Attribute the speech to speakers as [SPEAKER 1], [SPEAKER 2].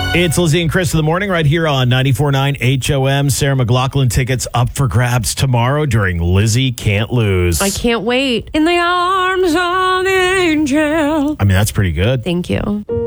[SPEAKER 1] It's Lizzie and Chris in the morning right here on 94.9 HOM. Sarah McLachlan tickets up for grabs tomorrow during Lizzie Can't Lose.
[SPEAKER 2] I can't wait. In the arms of the angel.
[SPEAKER 1] I mean, that's pretty good.
[SPEAKER 2] Thank you.